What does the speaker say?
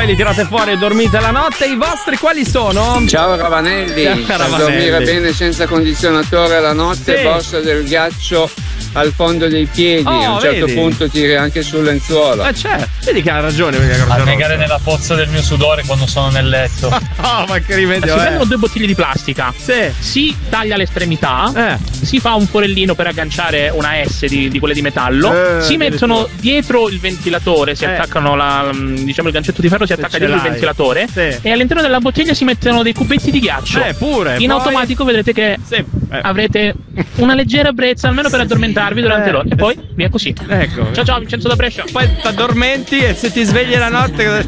li tirate fuori e dormite la notte. I vostri quali sono? Ciao Ravanelli, Ciao, per dormire bene senza condizionatore la notte, Sì. borsa del ghiaccio al fondo dei piedi, a un certo vedi? punto tiri anche sul lenzuolo. C'è, vedi che ha ragione. A negare nella pozza del mio sudore quando sono nel letto. Oh, ma che rimedio Si è? prendono 2 bottiglie di plastica, si taglia l'estremità, si fa un forellino per agganciare una S di quelle di metallo, si mettono dietro il ventilatore, si attaccano diciamo il gancetto di ferro, si attacca dietro il ventilatore e all'interno della bottiglia si mettono dei cubetti di ghiaccio. Pure. In poi... automatico vedrete che avrete una leggera ebbrezza almeno per addormentarvi durante l'ora e poi via così. Ecco. Ciao Vincenzo da Brescia. Poi ti addormenti e se ti svegli la notte cosa